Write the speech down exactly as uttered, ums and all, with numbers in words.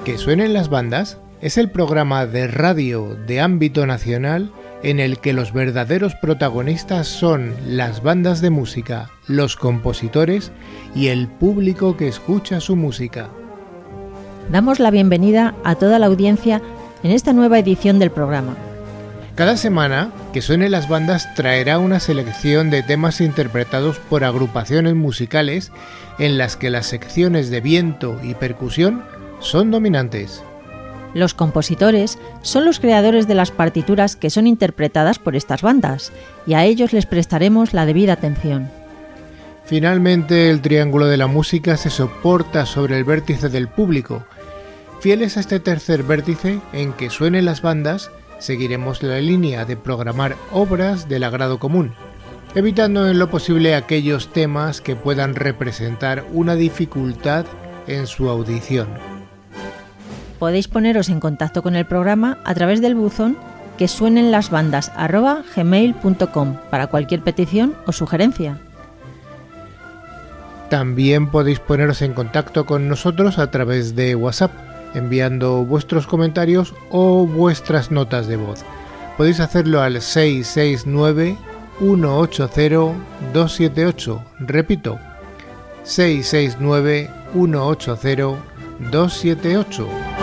Que suenen las bandas es el programa de radio de ámbito nacional en el que los verdaderos protagonistas son las bandas de música, los compositores y el público que escucha su música. Damos la bienvenida a toda la audiencia en esta nueva edición del programa. Cada semana, Que suenen las bandas traerá una selección de temas interpretados por agrupaciones musicales en las que las secciones de viento y percusión son dominantes. Los compositores son los creadores de las partituras que son interpretadas por estas bandas, y a ellos les prestaremos la debida atención. Finalmente, el triángulo de la música se soporta sobre el vértice del público. Fieles a este tercer vértice, en Que suenen las bandas, seguiremos la línea de programar obras del agrado común, evitando en lo posible aquellos temas que puedan representar una dificultad en su audición. Podéis poneros en contacto con el programa a través del buzón que suenen las bandas arroba gmail punto com para cualquier petición o sugerencia. También podéis poneros en contacto con nosotros a través de WhatsApp, enviando vuestros comentarios o vuestras notas de voz. Podéis hacerlo al seis seis nueve, uno ocho cero, dos siete ocho. Repito, seis seis nueve, uno ocho cero, dos siete ocho.